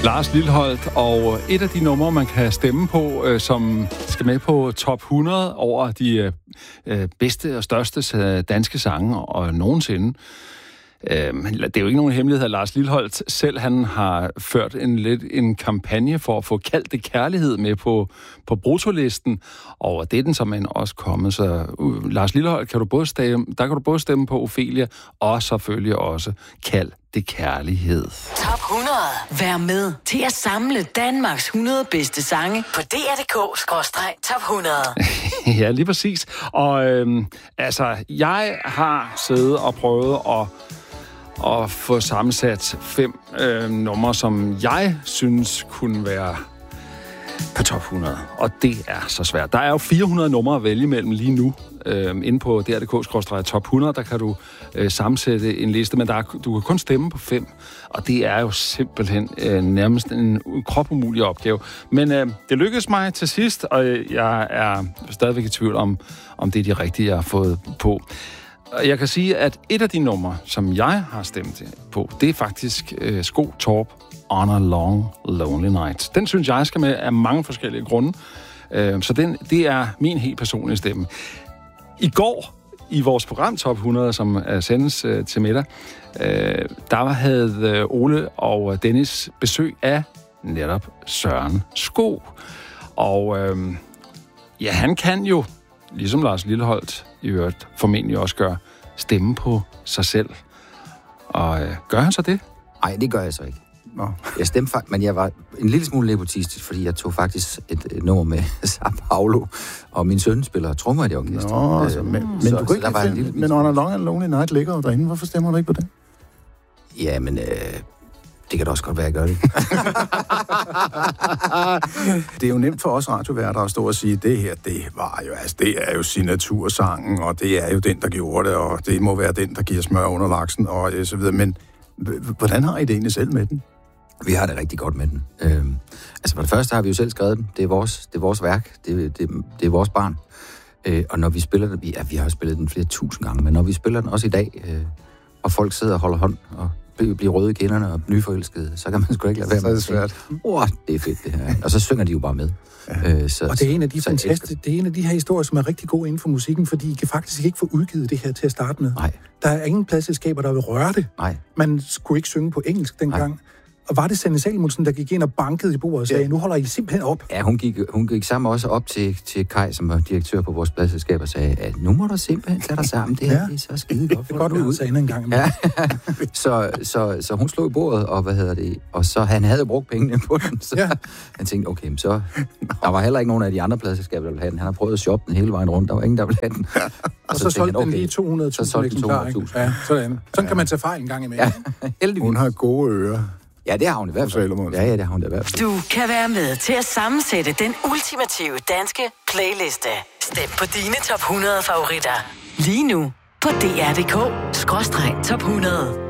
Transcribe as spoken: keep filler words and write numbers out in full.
Lars Lilholt, og et af de numre, man kan stemme på, øh, som skal med på top hundrede over de øh, bedste og største danske sange og nogensinde. Øh, det er jo ikke nogen hemmelighed, at Lars Lilholt selv han har ført en lidt en kampagne for at få Kald det kærlighed med på, på bruttolisten, og det er den som en også kommet. Så uh, Lars Lilholt, kan du både stemme, der kan du både stemme på Ophelia, og selvfølgelig også Kald det kærlighed. Top hundrede. Vær med til at samle Danmarks hundrede bedste sange på D R punktum D K skråstreg top hundrede. Ja, lige præcis. Og øhm, altså, jeg har siddet og prøvet at, at få sammensat fem øh, numre, som jeg synes kunne være på top hundrede. Og det er så svært. Der er jo fire hundrede numre at vælge mellem lige nu. Øh, inde på D R punktum D K skråstreg top hundrede, der kan du øh, sammensætte en liste, men der er, du kan kun stemme på fem, og det er jo simpelthen øh, nærmest en kropumulig opgave. Men øh, det lykkedes mig til sidst, og jeg er stadigvæk i tvivl om, om det er de rigtige, jeg har fået på. Og jeg kan sige, at et af de numre, som jeg har stemt på, det er faktisk øh, Sko Torp On a Long Lonely Night. Den synes jeg skal med af mange forskellige grunde, øh, så den, det er min helt personlige stemme. I går, i vores program Top hundrede, som uh, sendes uh, til middag, uh, der havde uh, Ole og Dennis besøg af netop Søren Sko. Og uh, ja, han kan jo, ligesom Lars Lilholt i øvrigt formentlig også gør, stemme på sig selv. Og uh, gør han så det? Nej, det gør jeg så ikke. Nå. Jeg stemte faktisk, men jeg var en lille smule nepotistisk, fordi jeg tog faktisk et, et nummer med Sao Paulo, og min søn spiller trommer i det orkester. Nå, altså, men, men så, du kan ikke var finde, men On a Long and Lonely Night ligger jo derinde. Hvorfor stemmer du ikke på den? Ja, men øh, det kan da også godt være, at jeg gør det. Det er jo nemt for os radioværter at stå og sige, det her, det var jo, altså, det er jo signatursangen, og det er jo den, der gjorde det, og det må være den, der giver smør under laksen, og så videre. Men hvordan har I det egentlig selv med den? Vi har det rigtig godt med den. Øhm, altså for det første har vi jo selv skrevet den. Det er vores, det er vores værk. Det, det, det er vores barn. Øh, og når vi spiller den, vi, ja, vi har jo spillet den flere tusind gange, men når vi spiller den også i dag, øh, og folk sidder og holder hånd og bliver, bliver røde i kinderne og nyforelskede, så kan man sgu ikke lade være med at sige, åh, det er fedt det her. Og så synger de jo bare med. Ja. Øh, så, og det er en af de så, fantastiske, det er en af de her historier, som er rigtig gode inden for musikken, fordi I kan faktisk ikke få udgivet det her til at starte med. Nej. Der er ingen pladselskaber, der vil røre det. Nej. Man skulle ikke synge på engelsk dengang. Nej. Og var det Sanne Salomonsen, der gik ind og bankede i bordet og sagde, ja. Nu holder I simpelthen op? Ja, hun gik, hun gik sammen også op til, til Kai, som var direktør på vores pladselskab, og sagde, at nu må du simpelthen tage dig sammen. Det her ja. Det er så skide godt. Det er godt, du sagde en gang. Ja. så, så, så hun slog i bordet, og hvad hedder det? Og så han havde brugt pengene på den, så ja. Han tænkte, okay, så der var heller ikke nogen af de andre pladselskaber, der ville have den. Han har prøvet at shoppe den hele vejen rundt, der var ingen, der ville have den. Ja. Og så, så solgte den lige to hundrede tusind eksemplarer. Ja, sådan. Sådan kan man tage fejl en gang imellem. Ja, heldigvis. Hun har gode ører. Ja, det har hun i hvert fald. Ja, ja, det har hun i hvert fald. Du kan være med til at sammensætte den ultimative danske playliste. Stem på dine top hundrede favoritter. Lige nu på D R punktum D K skråstreg top hundrede.